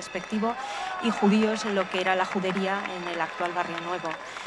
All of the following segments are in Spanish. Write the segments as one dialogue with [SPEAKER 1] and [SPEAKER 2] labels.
[SPEAKER 1] respectivo, y judíos en lo que era la judería en el actual Barrio Nuevo.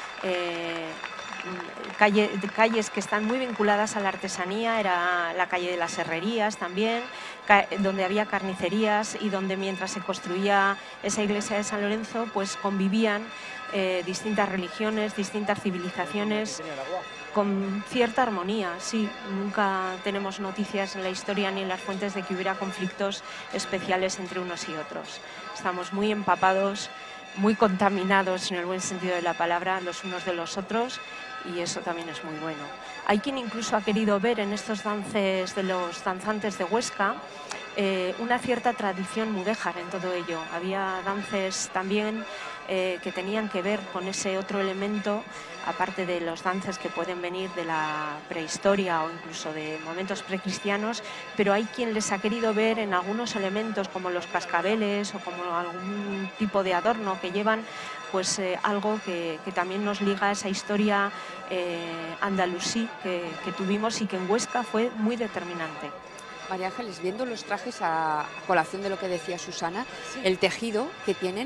[SPEAKER 1] Calles que están muy vinculadas a la artesanía, era la calle de las Herrerías también, donde había carnicerías y donde mientras se construía esa iglesia de San Lorenzo, pues convivían distintas religiones, distintas civilizaciones, con cierta armonía. Sí, nunca tenemos noticias en la historia ni en las fuentes de que hubiera conflictos especiales entre unos y otros. Estamos muy empapados, muy contaminados en el buen sentido de la palabra los unos de los otros, y eso también es muy bueno. Hay quien incluso ha querido ver en estos dances de los danzantes de Huesca una cierta tradición mudéjar en todo ello. Había dances también que tenían que ver con ese otro elemento, aparte de los dances que pueden venir de la prehistoria o incluso de momentos precristianos, pero hay quien les ha querido ver en algunos elementos como los cascabeles o como algún tipo de adorno que llevan, pues algo que también nos liga a esa historia andalusí que tuvimos y que en Huesca fue muy determinante.
[SPEAKER 2] María Ángeles, viendo los trajes a colación de lo que decía Susana, sí, el tejido que tienen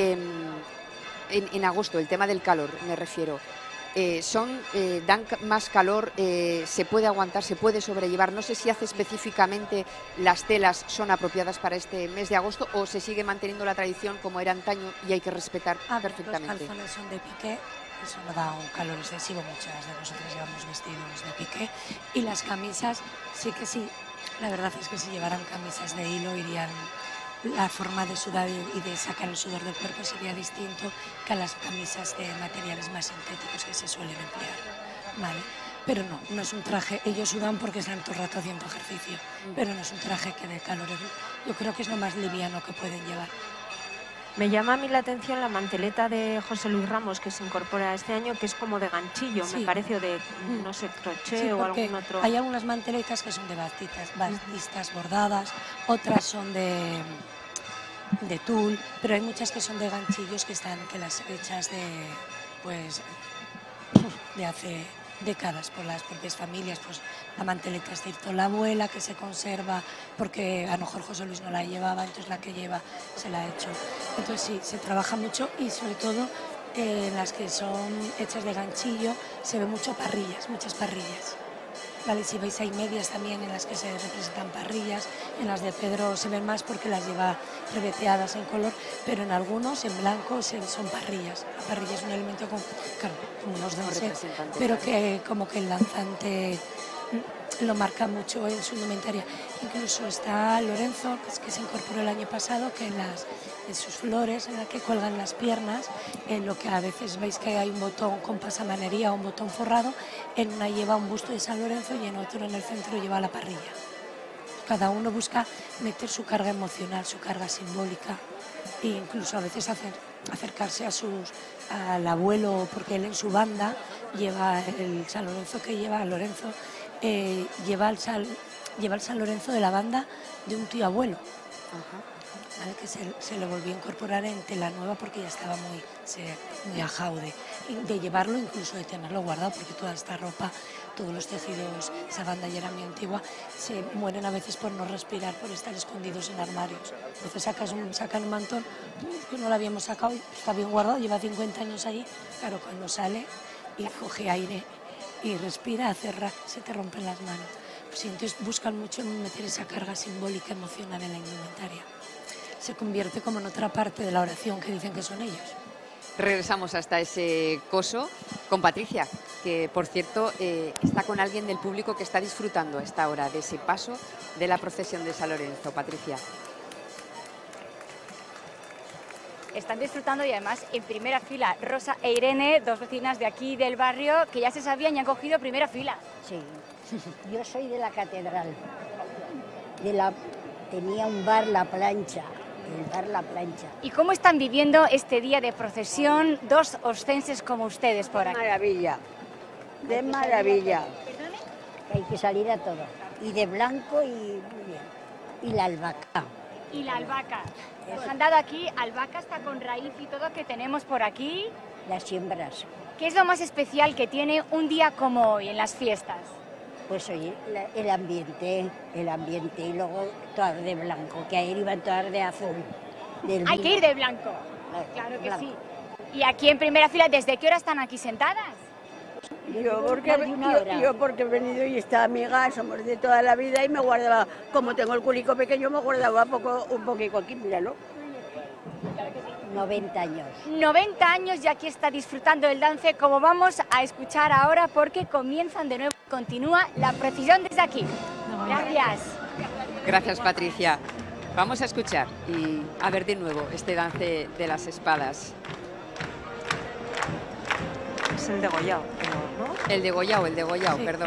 [SPEAKER 2] en agosto, el tema del calor, me refiero, dan más calor, se puede aguantar, se puede sobrellevar. No sé si hace específicamente las telas son apropiadas para este mes de agosto o se sigue manteniendo la tradición como era antaño y hay que respetar perfectamente.
[SPEAKER 3] Los calzones son de piqué. Eso no da un calor excesivo, muchas de nosotras llevamos vestidos de piqué, y las camisas sí, la verdad es que si llevaran camisas de hilo irían, la forma de sudar y de sacar el sudor del cuerpo sería distinto que a las camisas de materiales más sintéticos que se suelen emplear, ¿vale? Pero no es un traje, ellos sudan porque están todo el rato haciendo ejercicio, pero no es un traje que dé calor, yo creo que es lo más liviano que pueden llevar.
[SPEAKER 1] Me llama a mí la atención la manteleta de José Luis Ramos que se incorpora este año, que es como de ganchillo, sí, me parece, o de, no sé, crochet, sí, o algún otro.
[SPEAKER 3] Hay algunas manteletas que son de batistas bordadas, otras son de tul, pero hay muchas que son de ganchillos que las hechas de hace décadas por las propias familias. Pues la manteleta es de la abuela, que se conserva porque a lo mejor José Luis no la llevaba, entonces la que lleva se la ha hecho. Entonces sí, se trabaja mucho y sobre todo en las que son hechas de ganchillo se ven muchas parrillas. Vale, si veis hay medias también en las que se representan parrillas, en las de Pedro se ven más porque las lleva reveteadas en color, pero en algunos en blanco son parrillas. La parrilla es un elemento como unos danzas, pero que como que el danzante lo marca mucho en su indumentaria. Incluso está Lorenzo, que se incorporó el año pasado, que en sus flores, en las que cuelgan las piernas, en lo que a veces veis que hay un botón con pasamanería o un botón forrado, en una lleva un busto de San Lorenzo y en otro, en el centro, lleva la parrilla. Cada uno busca meter su carga emocional, su carga simbólica, e incluso a veces acercarse al abuelo, porque él en su banda lleva el San Lorenzo que lleva Lorenzo, lleva el San Lorenzo de la banda de un tío abuelo. ¿Vale? Que se lo volvió a incorporar en tela nueva porque ya estaba muy ajaude, y de llevarlo, incluso de tenerlo guardado, porque toda esta ropa, todos los tejidos, esa banda ya era muy antigua, se mueren a veces por no respirar, por estar escondidos en armarios. Entonces sacan un mantón que no lo habíamos sacado, está bien guardado, lleva 50 años allí, claro, cuando sale y coge aire y respira, hace rack, se te rompen las manos. Pues sí, entonces buscan mucho en meter esa carga simbólica, emocional en la indumentaria. Se convierte como en otra parte de la oración que dicen que son ellos.
[SPEAKER 2] Regresamos hasta ese coso con Patricia, que por cierto está con alguien del público que está disfrutando a esta hora de ese paso de la procesión de San Lorenzo. Patricia.
[SPEAKER 4] Están disfrutando y además en primera fila Rosa e Irene, dos vecinas de aquí del barrio que ya se sabían y han cogido primera fila.
[SPEAKER 5] Sí, yo soy de la catedral, tenía un bar La Plancha. El bar La Plancha.
[SPEAKER 4] ¿Y cómo están viviendo este día de procesión dos oscenses como ustedes por aquí?
[SPEAKER 5] De maravilla. Hay que salir a todo. Y de blanco y muy bien. Y la albahaca.
[SPEAKER 4] Y la albahaca. Nos han dado aquí albahaca hasta con raíz y todo que tenemos por aquí.
[SPEAKER 5] Las siembras.
[SPEAKER 4] ¿Qué es lo más especial que tiene un día como hoy en las fiestas?
[SPEAKER 5] Pues oye, el ambiente y luego todas de blanco, que ayer iban todas de azul. Del
[SPEAKER 4] Hay
[SPEAKER 5] vino.
[SPEAKER 4] que ir de blanco. Claro que sí. Y aquí en primera fila, ¿desde qué hora están aquí sentadas?
[SPEAKER 5] Yo porque he venido y esta amiga, somos de toda la vida y me guardaba, como tengo el culico pequeño, me guardaba un poquito aquí, míralo. 90 años.
[SPEAKER 4] 90 años y aquí está disfrutando del dance, como vamos a escuchar ahora, porque comienzan de nuevo, continúa la procesión desde aquí. Gracias.
[SPEAKER 2] Gracias, Patricia. Vamos a escuchar y a ver de nuevo este dance de las espadas.
[SPEAKER 1] Es el degollado, ¿no?
[SPEAKER 2] El degollado,
[SPEAKER 3] Sí.
[SPEAKER 2] perdón.